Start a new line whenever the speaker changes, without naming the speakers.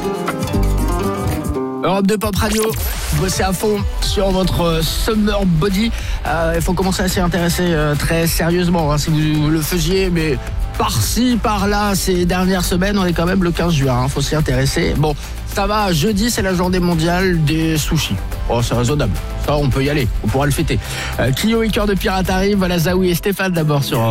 Europe 2 Pop Radio, bossez à fond sur votre summer body. Il faut commencer à s'y intéresser très sérieusement, si vous le faisiez, mais par-ci, par-là, ces dernières semaines, on est quand même le 15 juin, faut s'y intéresser. Bon, ça va, jeudi, c'est la journée mondiale des sushis. Oh, c'est raisonnable, ça on peut y aller, on pourra le fêter. Clio et Cœur de Pirate arrive, voilà Zaoui et Stéphane d'abord sur